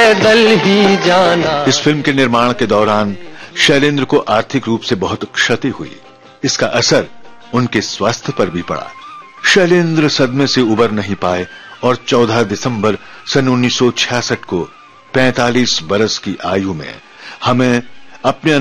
पैदल ही जाना। इस फिल्म के निर्माण के दौरान शैलेंद्र को आर्थिक रूप से बहुत क्षति हुई। इसका असर उनके स्वास्थ्य पर भी पड़ा। शैलेंद्र सदमे से उबर नहीं पाए और 14 दिसंबर सन 1966 को 45 बरस की आयु में हमें अपने